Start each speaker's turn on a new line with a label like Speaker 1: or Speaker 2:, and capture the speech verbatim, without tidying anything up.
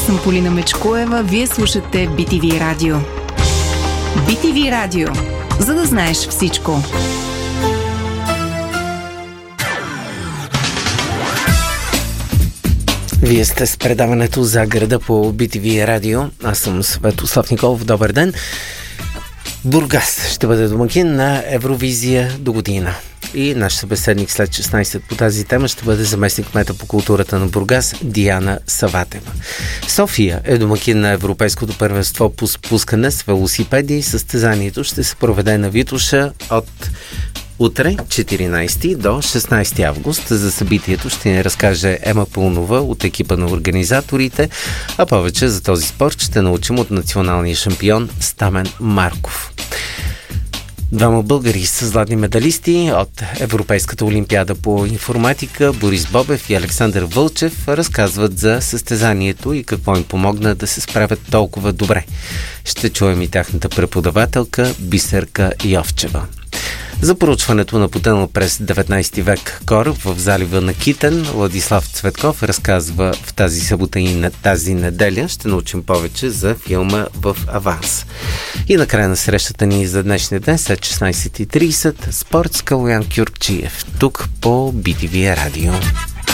Speaker 1: съм Полина Мечкоева. Вие слушате Би Ти Ви Радио. Би Ти Ви Радио. За да знаеш всичко.
Speaker 2: Вие сте с предаването За града по Би Ти Ви Радио. Аз съм Светослав Николов. Добър ден. Бургас ще бъде домакин на Евровизия до година. И наш събеседник след шестнайсет по тази тема ще бъде заместник кмета по културата на Бургас Диана Саватева. София е домакин на Европейското първенство по спускане с велосипеди. Състезанието ще се проведе на Витоша от утре, четиринайсети до шестнайсети август. За събитието ще ни разкаже Ема Пълнова от екипа на организаторите, а повече за този спорт ще научим от националния шампион Стамен Марков. Двама българи са златни медалисти от Европейската олимпиада по информатика. Борис Бобев и Александър Вълчев разказват за състезанието и какво им помогна да се справят толкова добре. Ще чуем и тяхната преподавателка Бисерка Йовчева. За проучването на потънал през деветнайсети век кораб в залива на Китен, Владислав Цветков разказва в тази събота и на тази неделя. Ще научим повече за филма В аванс. И накрая на срещата ни за днешния ден, след шестнайсет и трийсет, спорт с Калоян Кюркчиев, тук по Би Ти Ви Радио.